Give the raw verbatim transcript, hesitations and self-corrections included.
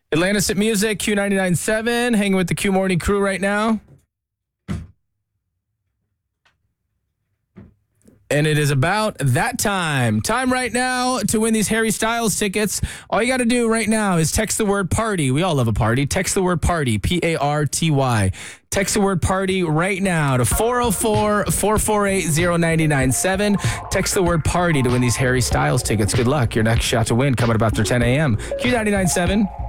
Atlantis at Music, Q ninety-nine point seven, hanging with the Q Morning crew right now. And it is about that time. Time right now to win these Harry Styles tickets. All you got to do right now is text the word party. We all love a party. Text the word party, P A R T Y. Text the word party right now to four oh four, four four eight, oh nine nine seven. Text the word party to win these Harry Styles tickets. Good luck. Your next shot to win coming up after ten a.m. Q ninety-nine point seven.